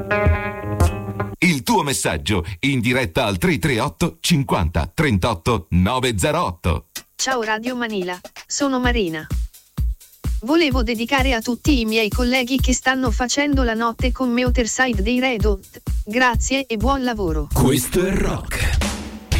Il tuo messaggio in diretta al 338 50 38 908. Ciao Radio Manila, sono Marina. Volevo dedicare a tutti i miei colleghi che stanno facendo la notte con me Otherside dei Red Hot. Grazie e buon lavoro. Questo è rock.